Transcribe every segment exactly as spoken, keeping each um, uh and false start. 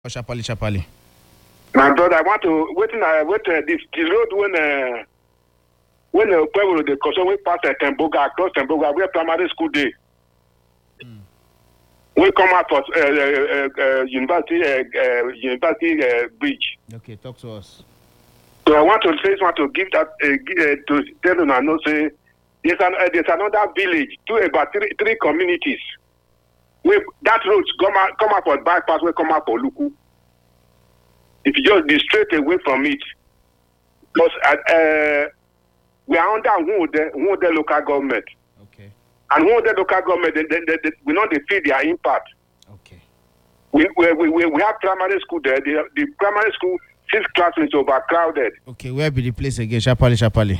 Chapali, Chapali. My brother, I want to wait. I wait. Uh, this the road when uh, when uh, people the concern we pass uh, Temboga across Temboga, where primary school day. Mm. We come out for uh, uh, uh, university uh, uh, university uh, bridge. Okay, talk to us. So I want to say, want to give that uh, uh, to tell you now. Say there's an uh, there's another village, two about three three communities. We that road come out come out for bypass. We come out for Luku. If you just be straight away from it, because uh, we are under Nwode, Nwode local government. Okay. And Nwode local government, they, they, they, we know they feel their impact. Okay. We we we, we have primary school there. The, the primary school, six classes is overcrowded. Okay, where be the place again? Chapali, Chapali.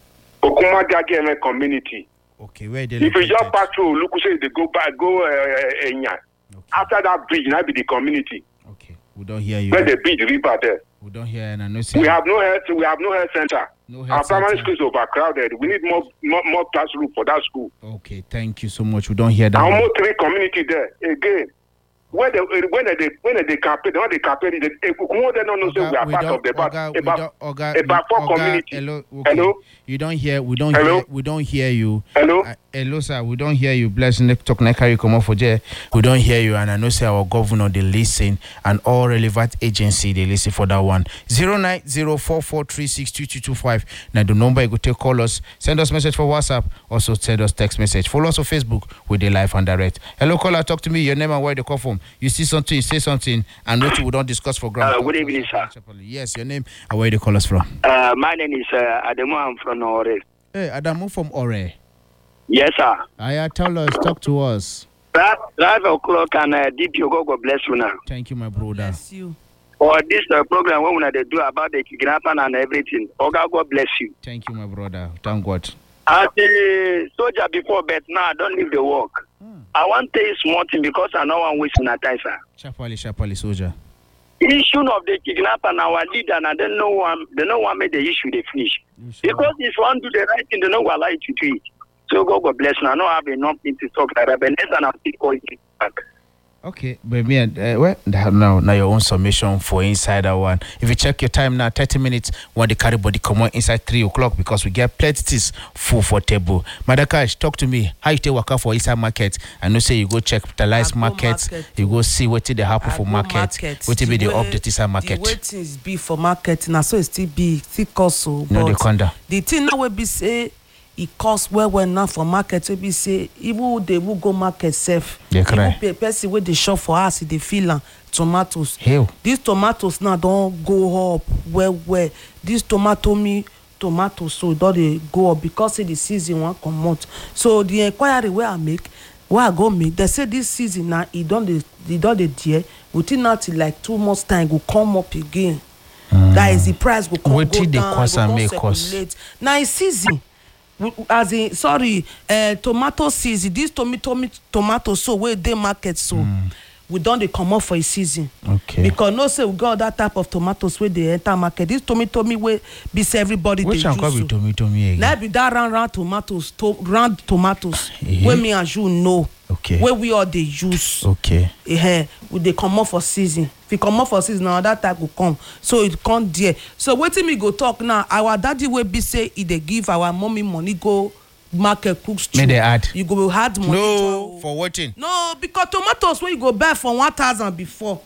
Okuma Jageme community. Okay, where they if you just pass through, look, say they go back, go uh, Enya. Okay. After that bridge, now be the community. Okay, we don't hear you. Where the big river there. We don't hear and I know. We have no health. We have no health center. No health Our primary center. school is overcrowded. We need more more, more classroom for that school. Okay, thank you so much. We don't hear that. Almost three community there again. When they when they when they campaign, when they campaign, they they don't know say we are part of the but about about four community. Hello, okay. Hello. You don't hear. We don't Hello? hear. We don't hear you. Hello. Uh, hello, sir. We don't hear you. Bless neck talk na carry come off for there. We don't hear you, and I know say our governor they listen, and all relevant agency they listen for that one. Zero nine zero four four three six two two two five. Now the number you go take call us, send us message for WhatsApp, also send us text message. Follow us on Facebook with the live and direct. Hello, caller, talk to me. Your name and where they call from. You see something, you say something, and what we don't discuss for ground. Uh, good evening, sir. Yes, your name and where they call us from. Uh, my name is uh, Adamu. I'm from Ore. Hey, Adamu from Ore. Yes, sir. Aya, tell us, talk to us. Five o'clock and uh, D P O God bless you now. Thank you, my brother. Bless you. For this uh, program, when they do about the kidnapping and everything, oh God, God bless you. Thank you, my brother. Thank God. As a soldier before, but now I don't leave the work. Hmm. I want to tell you small thing because I know I'm wasting my time, sir. Chapali, Chapali, soldier. Issue of the kidnapper and our leader, and I don't know one, they don't want me the issue they finish. Because if you want to do the right thing, they don't allow you to do it. So God, God bless you. I know I have enough thing to talk like that, but next time I'll still call you back. Okay, but me and uh, well, now now your own submission for inside that one. If you check your time now, thirty minutes when the carry body come on inside three o'clock because we get plenty things full for table. Madakash, talk to me. How you take work out for inside market? I know say you go check the live market, market, you go see what they happen for market, market. What will be the update inside market. The way things be for market now, so it still be still cost so. No, the conda. The thing now will be say. It costs well well now for market. So we say even they will go market safe. Yeah, correct. Even person where they shop for us, they feel uh, tomatoes. Hell. These tomatoes now don't go up well well. This tomato me tomatoes so don't they go up because the season won't come out. So the inquiry where I make, where I go make, they say this season now it don't they it don't the dear within not like two months time will come up again. Mm. That is the price will come what go did down. What did they cost and make cost? Now it's season. As in, sorry, uh, tomato season. This tomato tomato so where they market so mm. we don't they come up for a season. Okay. Because no say we got that type of tomatoes where they enter market. This tomato me where be say everybody which they use. Which one tomato me again? Now be that round round tomatoes, to, round tomatoes. Yeah. Where me and you know. Okay. Where we all they use. Okay. Eh, we they come up for season. If you come up for season, now that type will come. So it can't there. So waiting me go talk now. Our daddy will be say if they give our mommy money go market cooks. May they add? You go add money. No, to, for waiting. No, because tomatoes when you go buy for one thousand before.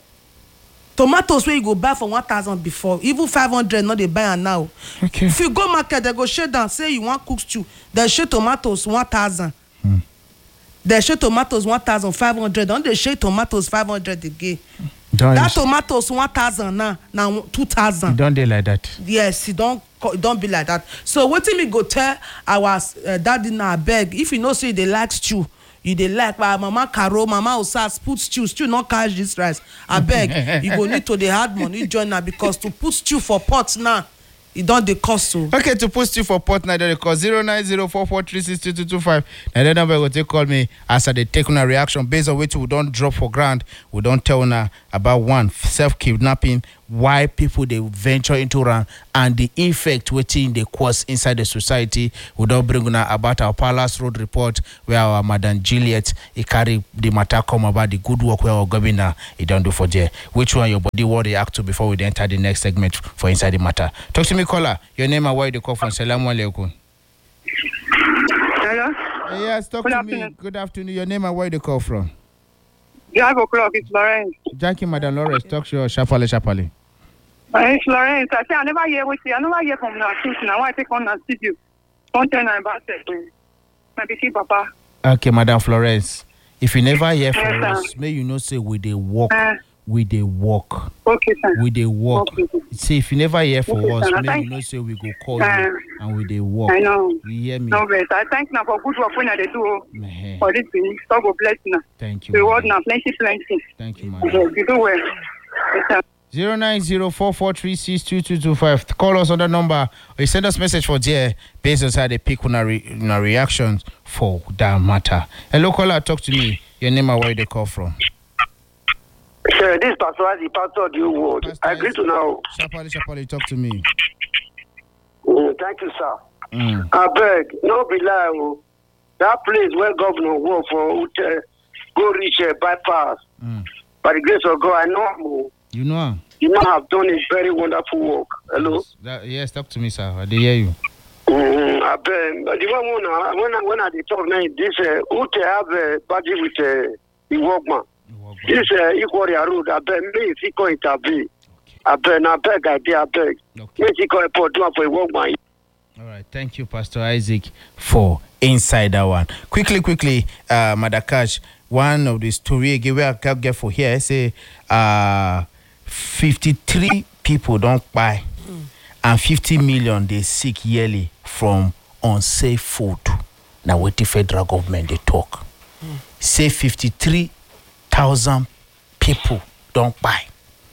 Tomatoes when you go buy for one thousand before. Even five hundred, not they buy now. Okay. If you go market, they go share down. Say you want cook stew. They share tomatoes one thousand. Hmm. They share tomatoes one thousand five hundred. Don't they share tomatoes five hundred again? Don't that tomatoes one thousand now, now two thousand. Don't they like that? Yes, it don't it don't be like that. So what me go tell our uh, daddy now beg if you know say they like stew, you they like but mama Caro, mama Osas put stew, stew not catch this rice. I beg you go need to the hard money join now because to put stew for pots now. It don't the cost so. Okay, to post you for port now they call zero nine zero four four three six two two two five. And then number will take call me as they take on a reaction based on which we don't drop for ground. We don't tell now about one self kidnapping why people they venture into run and the effect waiting the cause inside the society. We don't bring on about our Palace Road report where our Madam Juliet he carry the matter come about the good work where our governor he don't do for there. Which one your body what react to before we enter the next segment for inside the matter? Talk to me, caller. Your name and where you call from? Salaam alaikum. Hello? Uh, yes, talk Good to afternoon. me. Good afternoon. Your name and where you call from? Five o'clock, it's Lawrence. Jackie, Madam Lawrence, talk to you. Sharply, sharply. Uh, it's Lawrence. I say I never hear with you. I never hear from the since now. I take on the studio. Don't tell me about it. My baby papa. Okay, Madam Florence. If you never hear from Yes, us, may you know say we dey walk. Uh, We dey walk. okay, sir. We dey walk. Okay, sir. See, if you never hear from Okay, us, sir. may Thank you know say we go call Uh, you and we dey walk. I know. You hear me? No, but I thank you for good work when I do Meh. for this thing. God will bless you. Thank you. The word madam. now, plenty, plenty. Thank you, Yes, madam. you do well. Yes, sir. Zero nine zero four four three six two two two five. Call us on that number or you send us message for there based on how they pick on our, re- on our reactions for that matter. Hello, caller, talk to me. Your name and where they call from. Sir, this pastor is the pastor of the whole world. Pastor I agree is- to now. Sharply, sharply, talk to me. Mm, thank you, sir. Mm. I beg, no be lie. Oh. That place where governor work for uh, go reach uh, bypass. Mm. By the grace of God, I know oh, You know? you know have done a very wonderful work. Hello. Yes, that, yes, talk to me, sir. I did hear you. Mm, I beg. But the one when I when I, when I dey talk now, this uh, who they have a uh, budget with uh, the workman. This uh, Equatorial Road, I beg, me if he go intervene. I beg, I beg, I did, I beg. Okay. Me if he go airport, do it for a workman. All right. Thank you, Pastor Isaac, for inside that one. Quickly, quickly, uh, Madakash, one of the story again where I can get for here, say uh, fifty-three people don't buy mm. and fifty million they seek yearly from unsafe food. Now, what the federal government they talk? Mm. Say fifty-three thousand people don't buy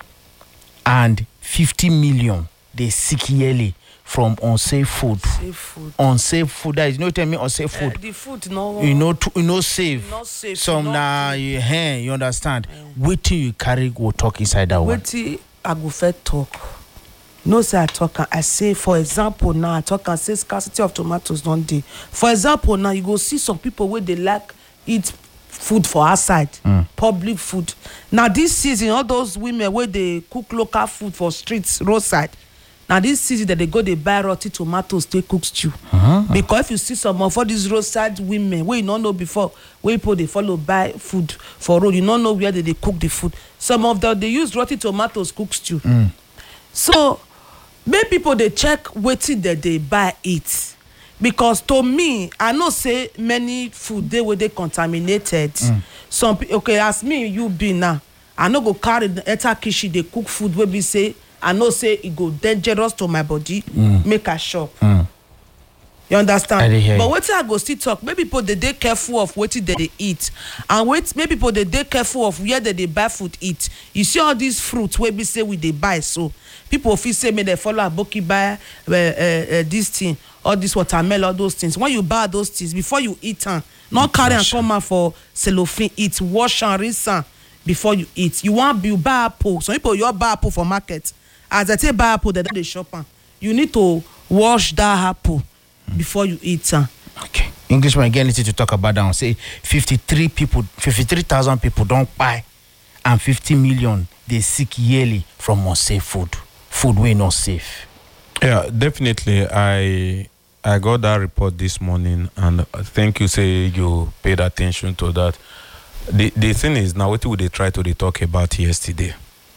and fifty million they seek yearly from unsafe food. Safe food. Unsafe food. That is no tell me unsafe food. Uh, the food no. You know, to, you know, safe. Not safe. Some not na you, hey, you understand. Wait till you carry go talk inside that one. Wetin I go first talk. No say I talk am. I say for example now I talk and say scarcity of tomatoes don dey. For example now you go see some people wey dey like eat food for outside, mm. public food. Now this season all those women wey dey cook local food for streets roadside. Now this season that they go they buy rotty tomatoes take cook stew. Uh-huh. Because if you see some of all these roadside women wey you don't know before, where people they follow buy food for road, you don't know where they, they cook the food. Some of them they use rotty tomatoes cook stew. Mm. So make people they check wetin that they buy eat. Because to me, I know say many food they were they contaminated. Mm. Some okay, as me you be now, I no go carry the enter kitchen they cook food where we say. I know say it go dangerous to my body, mm. make a shop. Mm. You understand? But wetin I go still talk, maybe people they dey careful of wetin they dey eat, and wait, maybe people they dey careful of where they dey buy food eat. You see all these fruits where we say we dey buy, so people feel say me they follow aboki buy uh, uh, uh, this thing, all this watermelon, all those things. When you buy those things, before you eat them, not carry and come out for cellophane, eat, wash and rinse am before you eat. You want you buy apple, some people you buy apple for market. As I say buy apple, they don't dey shop am. You need to wash that apple before you eat am. Okay. Englishman again need to talk about that one. Say fifty-three people, fifty-three thousand people don't buy, and fifty million they seek yearly from unsafe food. Food we not safe. Yeah, definitely. I I got that report this morning, and thank you. Say you paid attention to that. The the thing is now what would they try to they talk about yesterday?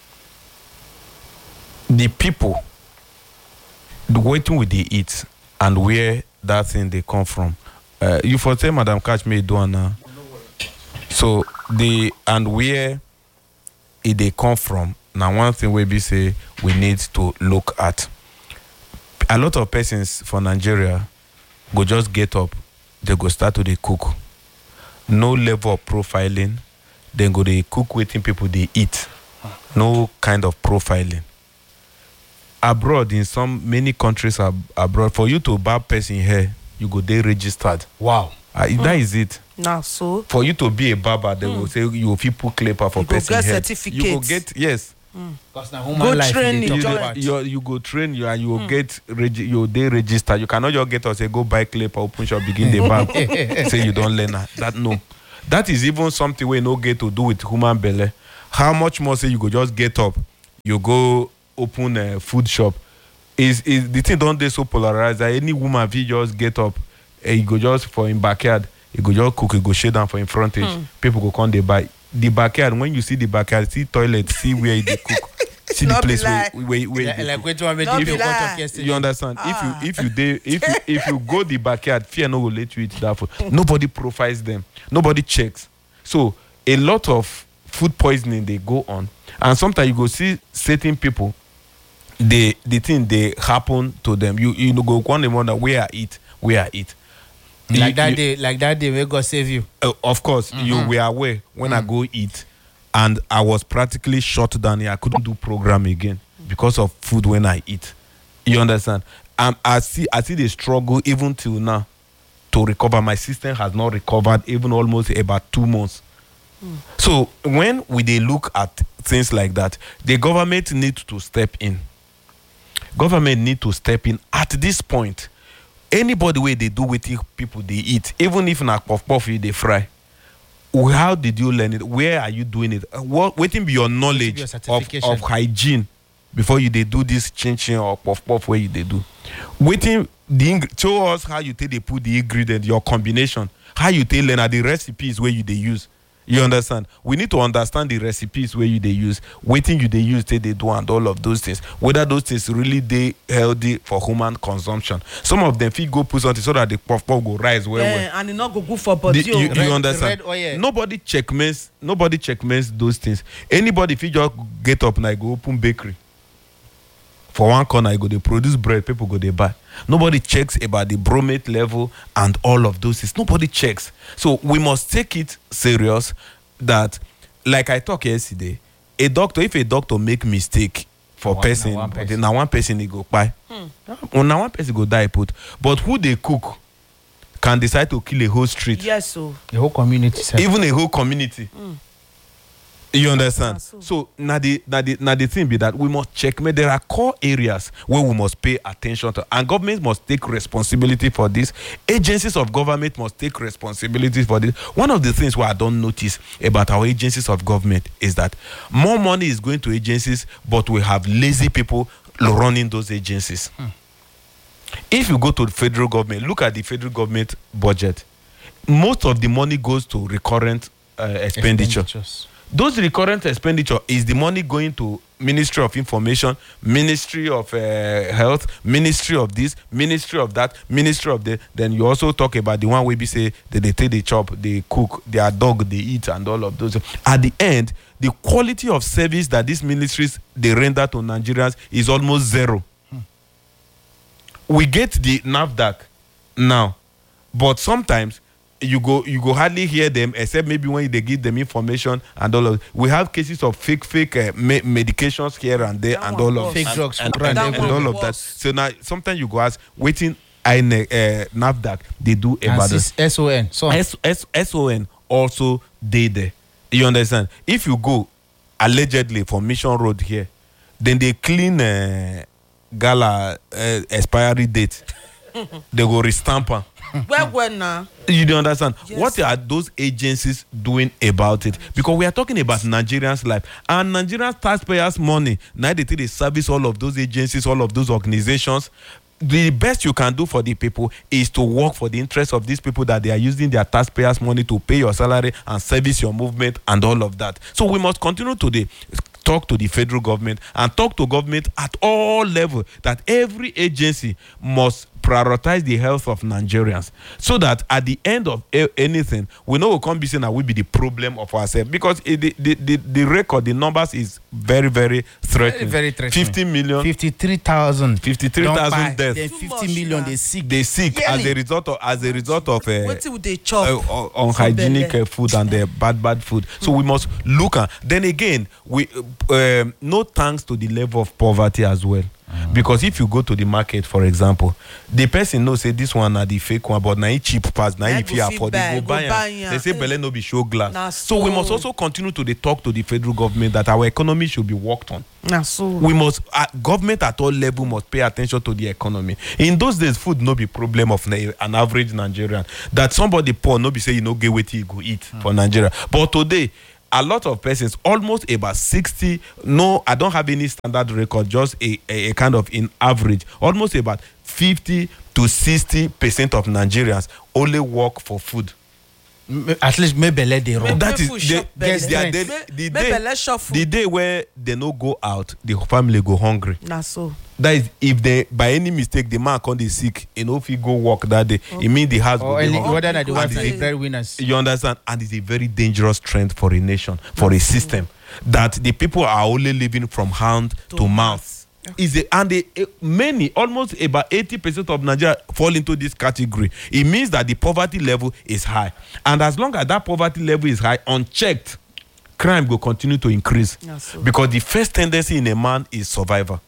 The people, the waiting with they eat and where that thing they come from. Uh, you for say Madam Catch me do now. So the and where it they come from. Now one thing we be say we need to look at. A lot of persons for Nigeria go just get up, they go start to they cook. No level of profiling, then go they cook waiting people they eat. No kind of profiling. Abroad, in some many countries ab- abroad, for you to buy person here, you go they registered. Wow. Uh, mm. That is it. Now so for you to be a barber, they mm. will say you will people clipper for you person go get here. certificate. You will get yes. Because now Go human life train they it, talk you, join- about. you, you go train you and you mm. get regi- you they register. You cannot just get us say go buy clip or open shop begin the bank say you don't learn that. That no, that is even something we no get to do with human belly. How much more say you go just get up, you go open a food shop. Is is the thing don't they so polarized that any woman if you just get up, eh, you go just for in backyard, you go just cook, you go shade down for in frontage. Mm. People go come they buy the backyard. When you see the backyard, see toilet, see where they cook. See the Not place be lie. where where, where Like, they like cook. wait one minute, Don't if be you got lie. up yesterday. You understand? Ah. If you if you dey if you if you go the backyard, fear no will let you eat that food. Nobody profiles them. Nobody checks. So a lot of food poisoning they go on, and sometimes you go see certain people. The the thing they happen to them. You you know go one and wonder where I eat, where I eat. Like You- that you- day, like that day, where God save you. Uh, of course, you were aware when I go eat, and I was practically shut down here. I couldn't do program again because of food when I eat. You understand? Um, I see, I see the struggle even till now to recover. My system has not recovered even almost about two months. So when we they look at things like that, the government need to step in. Government need to step in at this point. Anybody where they do with people they eat, even if na puff puff you they fry. How did you learn it? Where are you doing it? Uh, What waiting be your knowledge your of, certification? of hygiene before you they do this chin chin or puff puff where you they do. Waiting the ing- show us how you take they put the ingredient, your combination, how you take learn are the recipes where you they use. You understand? We need to understand the recipes where you they use, waiting you they use, they they do, and all of those things. Whether those things really they healthy for human consumption. Some of them fit go put something so that the puff puff go rise well well. Eh, and e no go good for body. The- you, o. you Red- understand? red oil. Nobody checkmates. Nobody checkmates those things. Anybody if you just get up now go open bakery. For one corner, you go they produce bread. People go they buy. Nobody checks about the bromate level and all of those things. Nobody checks. So we must take it serious. That, like I talked yesterday, a doctor if a doctor make mistake for One- person, na one person. now one person he go buy. Hmm. Now one person go die put. But who they cook can decide to kill a whole street. Yes, o. The whole community. Sir. Even a whole community. You understand? Ah, so. So now the now the now the thing be that we must check. There are core areas where we must pay attention to, and government must take responsibility for this. Agencies of government must take responsibility for this. One of the things where I don't notice about our agencies of government is that more money is going to agencies, but we have lazy people running those agencies. If you go to the federal government, look at the federal government budget. Most of the money goes to recurrent uh, expenditure. Expenditures. Those recurrent expenditure is the money going to Ministry of Information, Ministry of uh, Health, Ministry of this, Ministry of that, Ministry of the. Then you also talk about the one where we say that they take the chop, they cook, their dog, they eat, and all of those. At the end, the quality of service that these ministries they render to Nigerians is almost zero. We get the NAFDAC now, but sometimes you go you go hardly hear them except maybe when they give them information and all of. We have cases of fake fake uh, me- medications here and there That and one all of worse. Fake drugs, and, Kupra and, and and, everything. all of that. Worse. So now sometimes you go ask waiting I ne- uh, NAFDAC they do And about sis- S O N. So S- S- SON also they there. You understand? If you go allegedly from Mission Road here, then they clean uh, gala uh, expiry date. They go restamp am. Well, well, now. You don't understand? Yes. What are those agencies doing about it? Because we are talking about Nigerians' life and Nigerians' taxpayers' money. Now they take the service all of those agencies, all of those organizations. The best you can do for the people is to work for the interest of these people that they are using their taxpayers' money to pay your salary and service your movement and all of that. So we must continue to the talk to the federal government and talk to government at all levels that every agency must prioritize the health of Nigerians so that at the end of a- anything we know we can't be saying that we be the problem of ourselves because it, the, the, the, the record the numbers is very very threatening. very threatening. fifty million fifty-three thousand. fifty-three thousand deaths. Then Too fifty much million now. they sick. They sick as Yearly. a result of as a result of uh, Wetin we dey chop? uh, un- unhygienic belle. uh, food and uh, bad bad food. So we must look at. Then again, we uh, um, no thanks to the level of poverty as well. Because if you go to the market, for example, the person knows say this one are the fake one, but now it cheap pass, now Na if go you fit afford buy, it, go go buy buy am. am. They say belle no be show glass. Na So we so. must also continue to dey talk to the federal government that our economy should be worked on. Na so. We must uh, government at all level must pay attention to the economy. In those days, food no be problem of na- an average Nigerian. That somebody poor no be say you no get wetin you go eat for Nigeria. But today, a lot of persons, almost about sixty. No, I don't have any standard record. Just a, a, a kind of in average, almost about fifty to sixty percent of Nigerians only work for food. M- At least maybe let they run. That is People the, shop belle. yes, their Make- day, make- the make day, belle shuffle. the day where they no go out, the family go hungry. Na so. That is, if they by any mistake the man come dey sick, you know if he go work that day, it mean the house go Or dey any, hungry. whether that the Because wife is they- the breadwinners. You understand? And it's a very dangerous trend for a nation, for a system, that the people are only living from hand to, To mouth. Is a, and they, eh, many, almost about eighty percent of Nigeria fall into this category. It means that the poverty level is high. And as long as that poverty level is high, unchecked, crime will continue to increase. Yeah, so. Because the first tendency in a man is survival.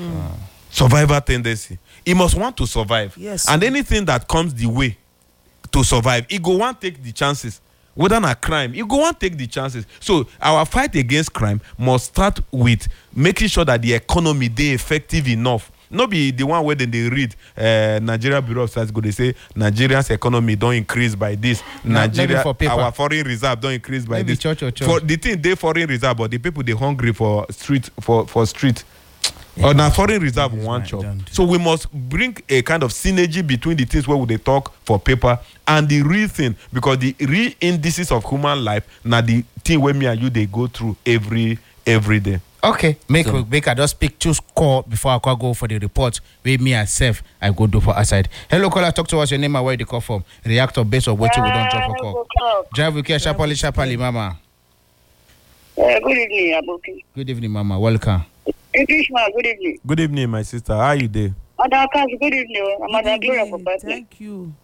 Survival tendency. He must want to survive. Yes. And anything that comes the way to survive, he go want take the chances. Whether na crime, he go want take the chances. So our fight against crime must start with making sure that the economy dey effective enough. No be the one where then they read uh, Nigeria Bureau of Statistics go they say Nigeria's economy don't increase by this. Na- no be Nigeria, for paper. our foreign reserve don't increase by Maybe this. church or church. For the thing they foreign reserve, but the people they hungry for street for for street. Or now foreign reserve one right, chop. don't do. So we must bring a kind of synergy between the things where we they talk for paper and the real thing, because the real indices of human life now the thing where me and you they go through every every day. Okay, make so, make I just pick two score before I can go for the report. With me and Seth, I go do for outside. Hello, caller, talk to us. Your name and where you call from. Reactor based on waiting, we don't drop a call. Drive with care, sharply, sharply, mama. Uh, good evening, Aboki. Good evening, mama. Welcome. Englishman, good evening. Good evening, my sister. How you there? Madam Kazi, good evening. I'm Madam Good Gloria for evening. birthday. Thank you.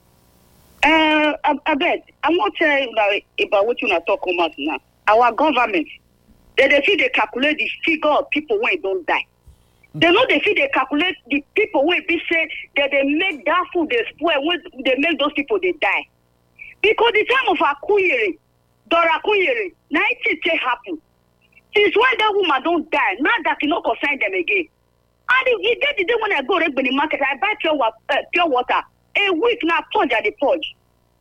Uh, I, I bet. I'm not telling you about, about what you are talking about now. Our government, they, they feel they calculate the figure of people when they don't die. They know they feel they calculate the people when they say that they make that food they spoil when they make those people they die. Because the time of Akuyere, Dora Akuyere, now it still happen. Since when that woman don't die, now that you not concern them again. And if you get the day when I go to the market, I buy pure water, uh, pure water. A week now, purge at the purge.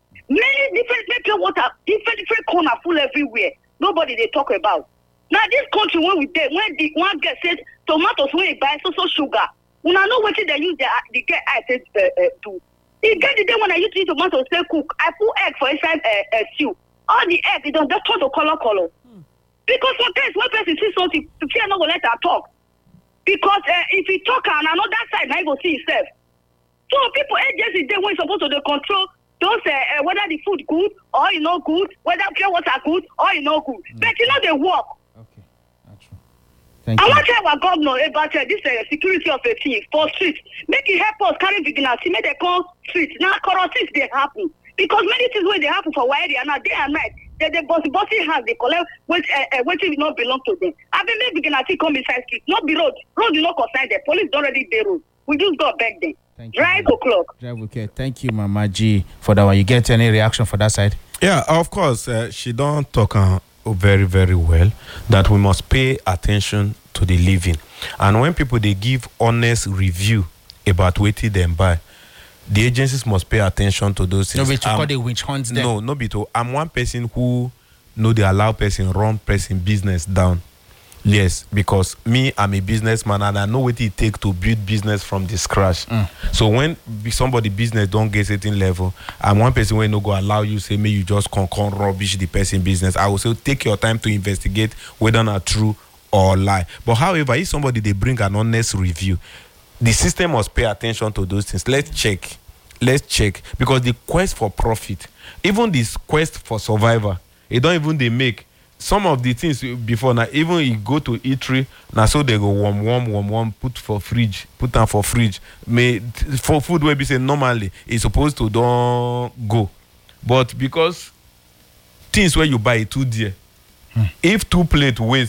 Many different pure water, different different corner full everywhere. Nobody they talk about. Now this country when we there, when the one get said tomatoes when you buy so so sugar. When I know what they use the the get I said uh, uh, do. You get the day when I use the tomatoes say cook, I put egg for inside a uh, uh, stew. All the egg, they don't just turn to color color. Hmm. Because sometimes when person see something, the fear not go let her talk. Because uh, if he talk on another side, now he go see himself. So people agencies they when supposed to they control those uh, uh, whether the food good or you know good, whether pure water good or you know good. Mm. But you know they work. Okay, that's true. Thank I you. want to tell our governor about uh, this uh, security of a thing for street. Make it help us carry vigilance. Make they call street. Now corruptions they happen because many things when they happen for our area now day and night. They the bossy bossy hands they collect what uh, uh, what will not belong to them. I been make vigilance come inside street, not be road. Road you not concern them. Police don't already dey road. We just go back them. Thank you. Drive o'clock. Drive with care. Thank you, Mama G, for that one. You get any reaction for that side? Yeah, of course. Uh, she don't talk uh, very, very well that we must pay attention to the living. And when people, they give honest review about what them buy, the agencies must pay attention to those things. No be to Um, call the witch hunt them. No, no be to. I'm one person who know they allow person run person business down. Yes, because me, I'm a businessman and I know what it takes to build business from the scratch. Mm. So when be- somebody business don't get certain level, I'm one person when no go allow you say me you just con con rubbish the person business. I will say take your time to investigate whether not true or lie. But however, if somebody they bring an honest review, the system must pay attention to those things. Let's check. Let's check because the quest for profit, even this quest for survivor, it don't even they make. Some of the things before now, even you go to eatery, now so they go warm, warm, warm, warm, put for fridge, put them for fridge. May for food where we say normally it's supposed to don't go, but because things where you buy it too dear, hmm. if two plate waste,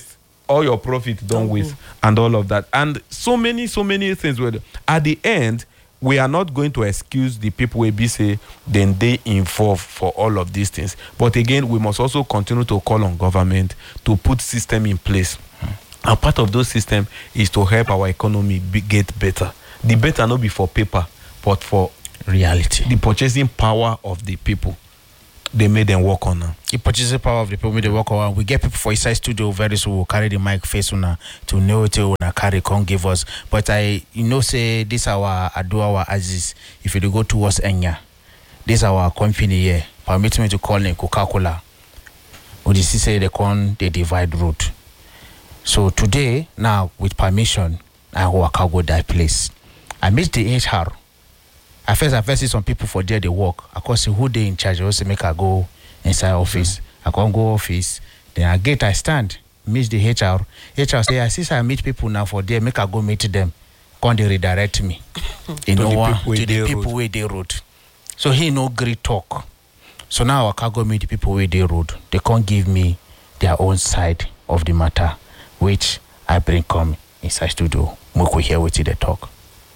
all your profit don't waste and all of that. And so many, so many things. Were, at the end, we are not going to excuse the people who be say then they involved for all of these things. But again, we must also continue to call on government to put system in place. Mm. And part of those system is to help our economy be, get better. The better not be for paper, but for reality. The purchasing power of the people. They made them work on now. The purchasing power of the people made them work on. We get people for inside studio very soon. We'll carry the mic face on to know it when carry can't give us. But I, you know, say this our Adu our Aziz. If you go towards Enya, this our company here. Permit me to call it Coca-Cola. Or this is say they con they divide road. So today now with permission, I walk go that place. I meet the H R. I first I first see some people for there they work. I can see who they in charge. I also make I go inside office. I can't go office. Then I get I stand, meet the H R. H R say, I see I meet people now for there, make I go meet them. Can they redirect me? You know what? To the people where they road. So he no great talk. So now I can go meet the people where they road. They can't give me their own side of the matter, which I bring come inside studio. We could hear what they talk.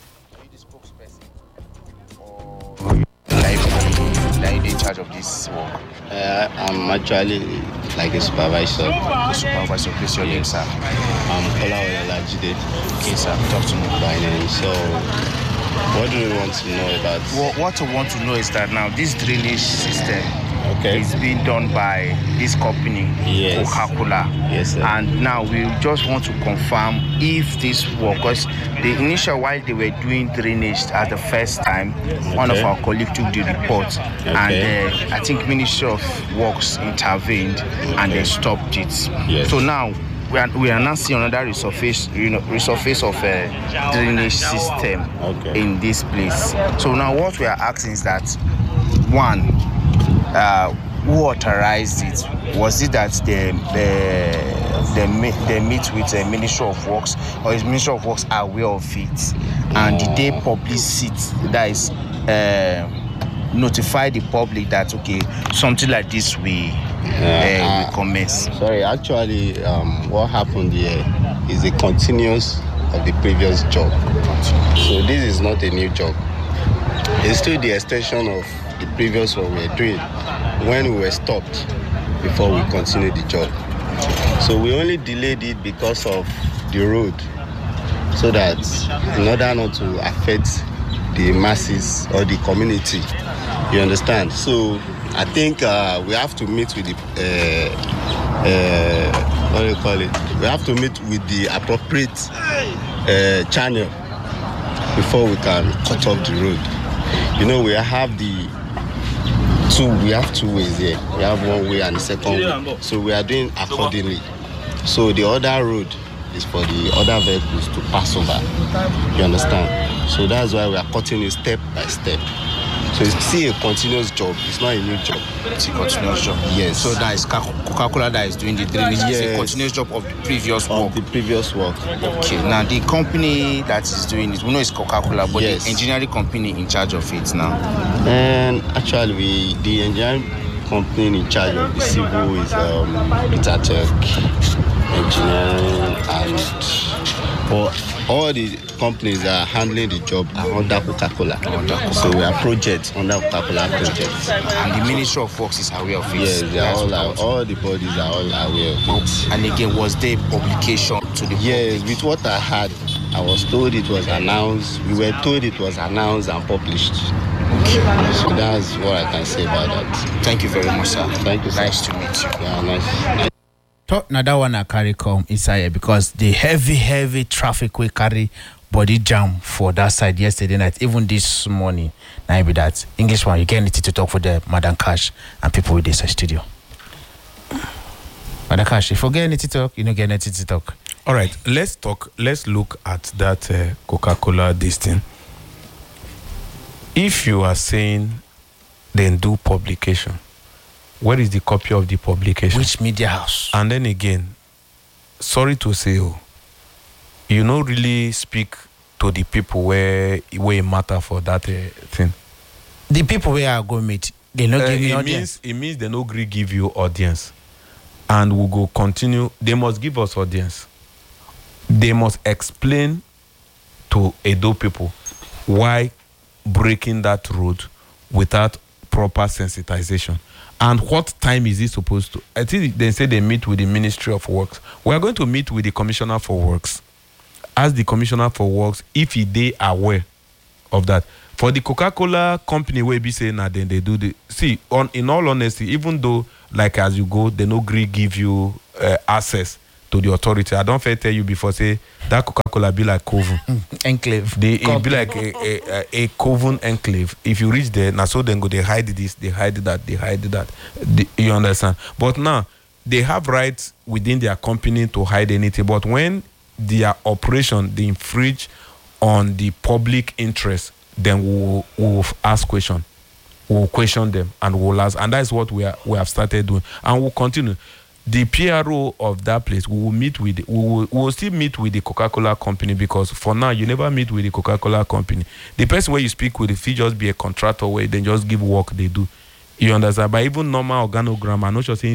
Like in charge of this work? Uh, I'm actually like a supervisor. A supervisor, please your name, sir. I'm Kola Olajide. Okay, sir, talk to me. By name. So, what do you want to know about? Well, what I want to know is that now this drainage system okay. is being done by this company, yes. Coca-Cola. Yes, sir. And now we just want to confirm if this work, because the initial while they were doing drainage at the first time, okay. one of our colleagues took the report, okay. and uh, I think Ministry of Works intervened okay. and they stopped it. Yes. So now we are, we are now seeing another resurface, you know, resurface of a drainage system okay. in this place. So now what we are asking is that, one, uh, who authorized it? Was it that the the they, they meet with the Ministry of Works, or is Ministry of Works aware of it? And did they publish it? That is, uh, notify the public that okay, something like this we uh, uh, will commence. Sorry, actually, um, what happened here is a continuous of the previous job. So this is not a new job. It's still the extension of the previous one we were doing when we were stopped before we continued the job. So we only delayed it because of the road, so that in order not to affect the masses or the community, you understand? So I think uh, we have to meet with the uh, uh, what do you call it? We have to meet with the appropriate uh, channel before we can cut off the road. You know, we have the two. We have two ways here. We have one way and the second way. So we are doing accordingly. So the other road is for the other vehicles to pass over. You understand? So that's why we are cutting it step by step. So it's still a continuous job. It's not a new job. It's a continuous job. Yes. So that is Coca-Cola that is doing the drainage. Yes. It's a continuous job of the previous work. Of the previous work. Okay. Now the company that is doing it, we know it's Coca-Cola, but yes. the engineering company in charge of it now. And actually, we the engineering company in charge of the civil is um, Itatech Engineering, and well, all the companies that are handling the job are under Coca-Cola. Under so we are projects under Coca-Cola projects. And the Ministry of Works is aware of it. Yes, they are all, are, all the bodies are all aware of it. And again, was there publication to the yes, public? with what I had, I was told it was announced. We were told it was announced and published. Okay. So that's what I can say about that. Thank you very much, sir. Thank you, sir. Nice to meet you. Yeah, nice. nice. Now that one I carry come inside here because the heavy, heavy traffic we carry body jam for that side yesterday night, even this morning. Now be that English one, you get anything to talk for the Madam Cash and people with this studio. Madam Cash, if you get anything to talk, you don't get anything to talk. All right, let's talk. Let's look at that uh, Coca-Cola this thing. If you are saying, then do publication. Where is the copy of the publication? Which media house? And then again, sorry to say, oh, you don't really speak to the people where where it matter for that uh, thing. The people where I go meet, they not uh, give me it audience. Means, it means they no agree give you audience. and we go continue. They must give us audience. They must explain to Edo people why breaking that road without proper sensitization. And what time is it supposed to? I think they say they meet with the Ministry of Works. We are going to meet with the Commissioner for Works. Ask the Commissioner for Works if he they aware of that. For the Coca-Cola company, where be saying that then they do the see. On in all honesty, even though like as you go, they no agree give you uh, access to the authority. I don't fair tell you before say that Coca-Cola be like Coven enclave. They it be like a, a, a, a Coven enclave. If you reach there, now so then go they hide this, they hide that, they hide that. They, you understand? But now they have rights within their company to hide anything. But when their operation they infringe on the public interest, then we will we'll ask question. We'll question them and we'll ask, and that's what we are we have started doing, and we'll continue. The P R O of that place, we will meet with, we will, we will still meet with the Coca-Cola company, because for now you never meet with the Coca-Cola company. The person where you speak with, if he just be a contractor where they just give work they do, you understand. But even normal organogram, I'm not sure saying